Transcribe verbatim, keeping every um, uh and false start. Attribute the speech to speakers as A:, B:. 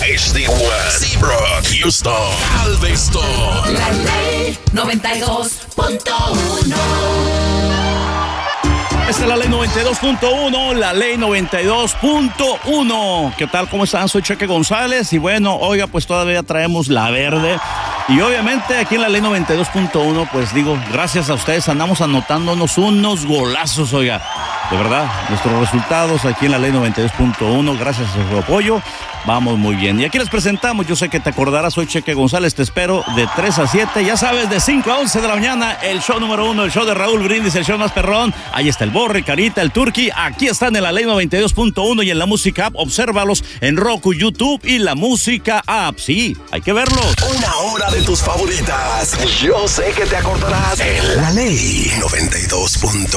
A: H D uno, Seabrook, Houston, Galveston.
B: La Ley noventa y dos punto uno.
C: Esta es la Ley noventa y dos punto uno, la Ley noventa y dos punto uno. ¿Qué tal? ¿Cómo están? Soy Cheque González y bueno, oiga, pues todavía traemos la verde. Y obviamente aquí en la Ley noventa y dos punto uno, pues digo, gracias a ustedes andamos anotándonos unos golazos, oiga. De verdad, nuestros resultados aquí en la Ley noventa y dos punto uno, gracias a su apoyo, vamos muy bien. Y aquí les presentamos, yo sé que te acordarás, soy Cheque González, te espero de tres a siete, ya sabes, de cinco a once de la mañana, el show número uno, el show de Raúl Brindis, el show más perrón. Ahí está el Borre, Carita, el Turqui, aquí están en la Ley noventa y dos punto uno y en la Música App, obsérvalos en Roku, YouTube y la Música App. Sí, hay que verlos.
A: Una hora de tus favoritas, yo sé que te acordarás en la Ley noventa y dos punto